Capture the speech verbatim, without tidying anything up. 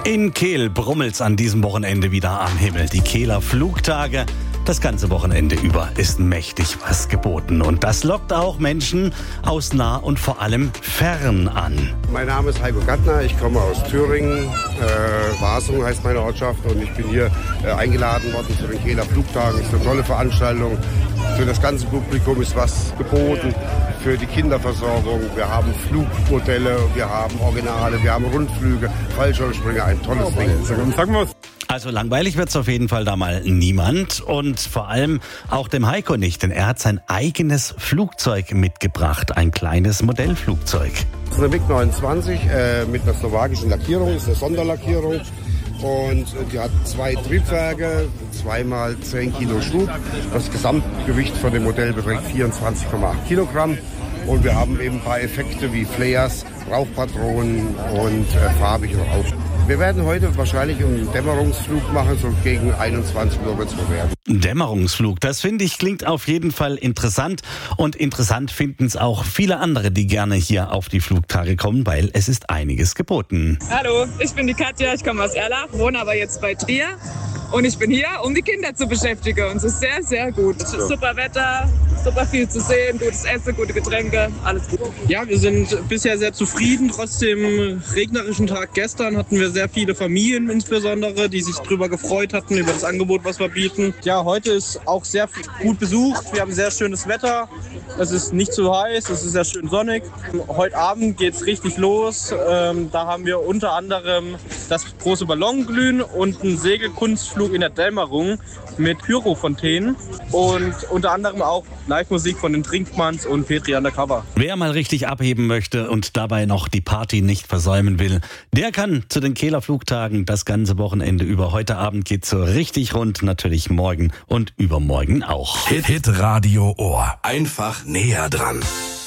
In Kehl brummelt's an diesem Wochenende wieder am Himmel. Die Kehler Flugtage. Das ganze Wochenende über ist mächtig was geboten. Und das lockt auch Menschen aus nah und vor allem fern an. Mein Name ist Heiko Gattner, ich komme aus Thüringen. Äh, Wasung heißt meine Ortschaft und ich bin hier äh, eingeladen worden zu den Kehler Flugtagen. Es ist eine tolle Veranstaltung. Für das ganze Publikum ist was geboten. Für die Kinderversorgung. Wir haben Flugmodelle, wir haben Originale, wir haben Rundflüge, Fallschirmspringer, ein tolles oh, Ding. Sagen wir Also langweilig wird's auf jeden Fall da mal niemand und vor allem auch dem Heiko nicht, denn er hat sein eigenes Flugzeug mitgebracht, ein kleines Modellflugzeug. Das ist eine MiG neunundzwanzig äh, mit einer slowakischen Lackierung, das ist eine Sonderlackierung und die hat zwei Triebwerke, zweimal zehn Kilo Schub. Das Gesamtgewicht von dem Modell beträgt vierundzwanzig Komma acht Kilogramm. Und wir haben eben ein paar Effekte wie Flares, Rauchpatronen und äh, farbige Rauch. Wir werden heute wahrscheinlich einen Dämmerungsflug machen, so gegen einundzwanzig Uhr wird es wohl werden. Dämmerungsflug, das finde ich, klingt auf jeden Fall interessant. Und interessant finden es auch viele andere, die gerne hier auf die Flugtage kommen, weil es ist einiges geboten. Hallo, ich bin die Katja, ich komme aus Erlach, wohne aber jetzt bei Trier. Und ich bin hier, um die Kinder zu beschäftigen. Und es ist sehr, sehr gut. Super Wetter, super viel zu sehen, gutes Essen, gute Getränke, alles gut. Ja, wir sind bisher sehr zufrieden. Trotz dem regnerischen Tag gestern hatten wir sehr viele Familien insbesondere, die sich darüber gefreut hatten, über das Angebot, was wir bieten. Ja, heute ist auch sehr gut besucht. Wir haben sehr schönes Wetter. Es ist nicht zu heiß, es ist sehr schön sonnig. Heute Abend geht es richtig los. Ähm, da haben wir unter anderem das große Ballonglühen und einen Segelkunstflug in der Dämmerung mit Pyrofontänen und unter anderem auch Live-Musik von den Trinkmanns und Petri Undercover. Wer mal richtig abheben möchte und dabei noch die Party nicht versäumen will, der kann zu den Kehler Flugtagen das ganze Wochenende über. Heute Abend geht's so richtig rund, natürlich morgen und übermorgen auch. Hit, Hit Radio Ohr. Einfach näher dran.